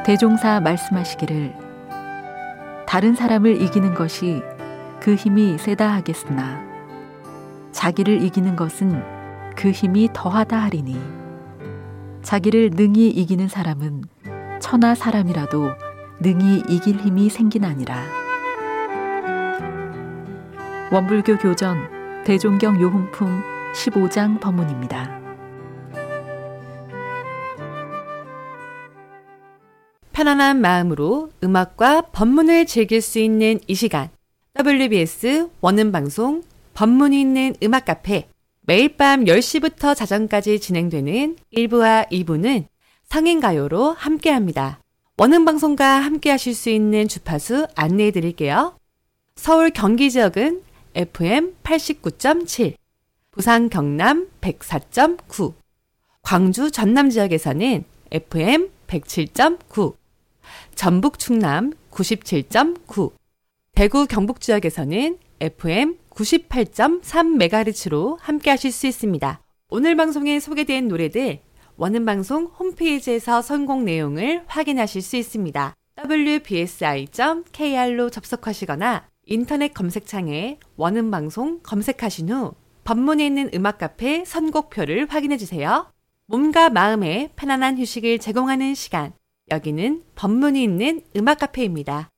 대종사 말씀하시기를 다른 사람을 이기는 것이 그 힘이 세다 하겠으나 자기를 이기는 것은 그 힘이 더하다 하리니 자기를 능히 이기는 사람은 천하 사람이라도 능히 이길 힘이 생기나니라. 원불교 교전 대종경 요훈품 15장 법문입니다. 편안한 마음으로 음악과 법문을 즐길 수 있는 이 시간, WBS 원음방송 법문이 있는 음악 카페, 매일 밤 10시부터 자정까지 진행되는 1부와 2부는 성인가요로 함께합니다. 원음방송과 함께하실 수 있는 주파수 안내해 드릴게요. 서울 경기 지역은 FM 89.7, 부산 경남 104.9, 광주 전남 지역에서는 FM 107.9, 전북 충남 97.9, 대구 경북 지역에서는 FM 98.3MHz로 함께 하실 수 있습니다. 오늘 방송에 소개된 노래들 원음방송 홈페이지에서 선곡 내용을 확인하실 수 있습니다. wbsi.kr로 접속하시거나 인터넷 검색창에 원음방송 검색하신 후 법문에 있는 음악 카페 선곡표를 확인해 주세요. 몸과 마음에 편안한 휴식을 제공하는 시간, 여기는 법문이 있는 음악 카페입니다.